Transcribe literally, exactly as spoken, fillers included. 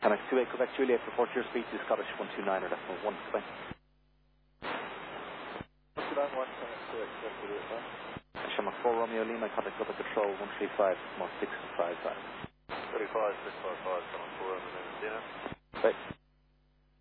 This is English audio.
Connect two eight, Quebec Juliet, report your speed to Scottish one two nine or decimal one, Quebec. one two nine one, Connect two eight, Quebec Juliet, bye. Shamrock four, Romeo Lima, contact Quebec Control one three five, more six five five. thirty-five, six five five, Shamrock four, Romeo Lima, Indiana. Bye.